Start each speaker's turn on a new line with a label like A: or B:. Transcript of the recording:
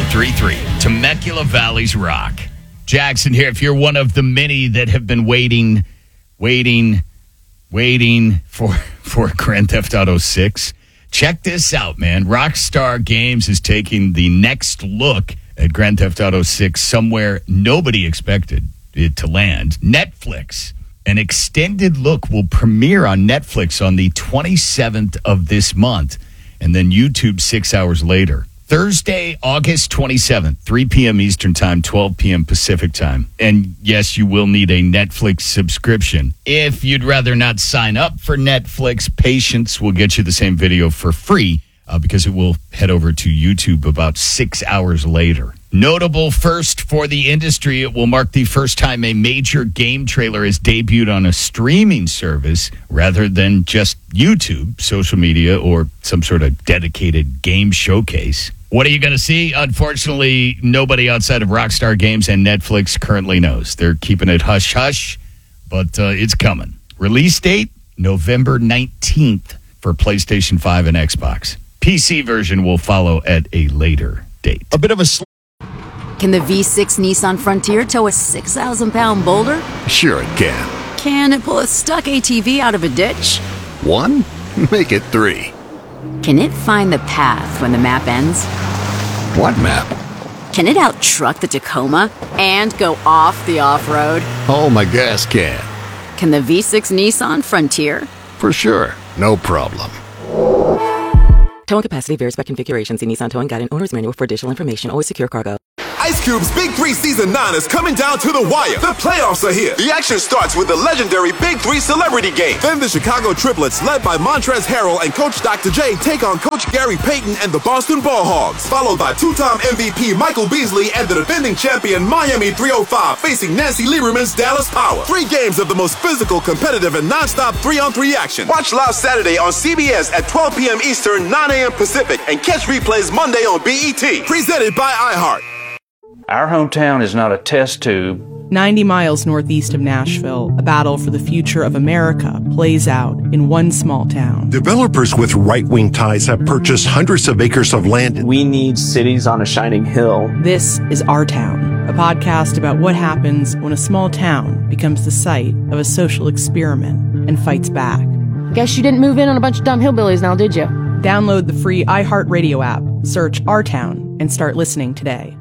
A: 94.33, Temecula Valley's Rock. Jackson here. If you're one of the many that have been waiting for Grand Theft Auto 6, check this out, man. Rockstar Games is taking the next look at Grand Theft Auto 6 somewhere nobody expected it to land. Netflix. An extended look will premiere on Netflix on the 27th of this month, and then YouTube 6 hours later. Thursday, August 27th, 3 p.m. Eastern Time, 12 p.m. Pacific Time. And yes, you will need a Netflix subscription. If you'd rather not sign up for Netflix, Patience will get you the same video for free because it will head over to YouTube about 6 hours later. Notable first for the industry, it will mark the first time a major game trailer is debuted on a streaming service rather than just YouTube, social media, or some sort of dedicated game showcase. What are you going to see? Unfortunately, nobody outside of Rockstar Games and Netflix currently knows. They're keeping it hush-hush, but it's coming. Release date, November 19th for PlayStation 5 and Xbox. PC version will follow at a later date.
B: A bit of a...
C: Can the V6 Nissan Frontier tow a 6,000-pound boulder?
D: Sure it can.
C: Can it pull a stuck ATV out of a ditch?
D: 1? Make it 3.
C: Can it find the path when the map ends?
D: What map?
C: Can it out-truck the Tacoma and go off the off-road?
D: Oh, my gas can.
C: Can the V6 Nissan Frontier?
D: For sure. No problem.
E: Towing capacity varies by configuration. See Nissan Towing Guide and Owner's Manual for additional information. Always secure cargo.
F: Ice Cube's Big 3 Season 9 is coming down to the wire. The playoffs are here. The action starts with the legendary Big 3 Celebrity Game. Then the Chicago Triplets, led by Montrezl Harrell and Coach Dr. J, take on Coach Gary Payton and the Boston Ball Hogs. Followed by two-time MVP Michael Beasley and the defending champion Miami 305 facing Nancy Lieberman's Dallas Power. 3 games of the most physical, competitive, and non-stop 3-on-3 action. Watch live Saturday on CBS at 12 p.m. Eastern, 9 a.m. Pacific, and catch replays Monday on BET. Presented by iHeart.
G: Our hometown is not a test tube.
H: 90 miles northeast of Nashville, a battle for the future of America plays out in one small town.
I: Developers with right-wing ties have purchased hundreds of acres of land.
J: We need cities on a shining hill.
H: This is Our Town, a podcast about what happens when a small town becomes the site of a social experiment and fights back.
K: Guess you didn't move in on a bunch of dumb hillbillies now, did you?
H: Download the free iHeartRadio app, search Our Town, and start listening today.